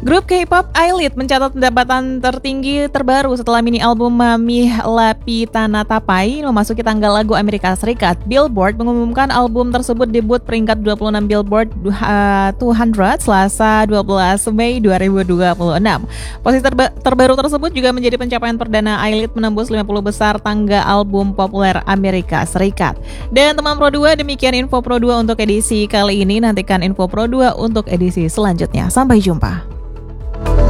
Grup K-pop I-Lead mencatat pendapatan tertinggi terbaru setelah mini album Mami Lapitana-Tapai memasuki tanggal lagu Amerika Serikat. Billboard mengumumkan album tersebut debut peringkat 26 Billboard 200 Selasa 12 Mei 2026. Posisi terbaru tersebut juga menjadi pencapaian perdana I-Lead menembus 50 besar tangga album populer Amerika Serikat. Dan teman Pro 2, demikian info Pro 2 untuk edisi kali ini. Nantikan info Pro 2 untuk edisi selanjutnya. Sampai jumpa.